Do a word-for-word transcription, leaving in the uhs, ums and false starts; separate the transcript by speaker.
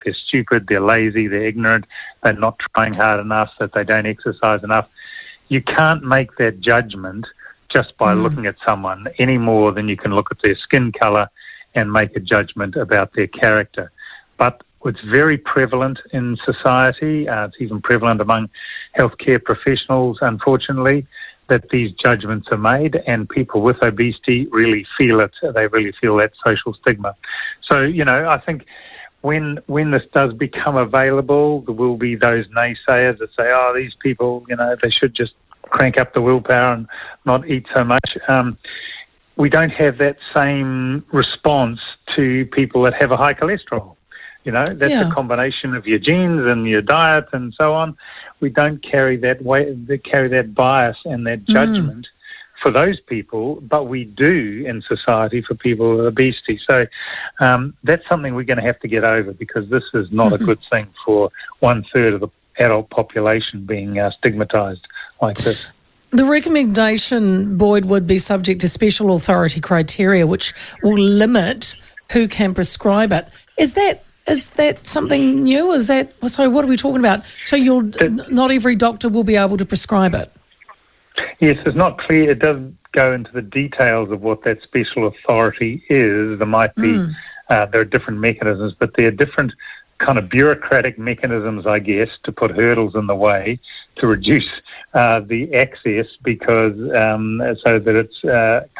Speaker 1: they're stupid, they're lazy, they're ignorant, they're not trying hard enough, that they don't exercise enough. You can't make that judgment just by mm. looking at someone any more than you can look at their skin colour and make a judgment about their character. But it's very prevalent in society. Uh, it's even prevalent among healthcare professionals, unfortunately, that these judgments are made, and people with obesity really feel it. They really feel that social stigma. So, you know, I think when when this does become available, there will be those naysayers that say, oh, these people, you know, they should just crank up the willpower and not eat so much. Um, we don't have that same response to people that have a high cholesterol. You know, that's yeah. a combination of your genes and your diet and so on. We don't carry that way, carry that bias and that judgment mm. for those people, but we do in society for people with obesity. So um, that's something we're going to have to get over, because this is not mm-hmm. a good thing for one third of the adult population being uh, stigmatised like this.
Speaker 2: The recommendation, Boyd, would be subject to special authority criteria, which will limit who can prescribe it. Is that is that something new? Is that so? What are we talking about? So you'll not every doctor will be able to prescribe it.
Speaker 1: Yes, it's not clear. It doesn't go into the details of what that special authority is. There might be mm. uh, there are different mechanisms, but there are different kind of bureaucratic mechanisms, I guess, to put hurdles in the way to reduce uh, the access, because um, so that it's uh,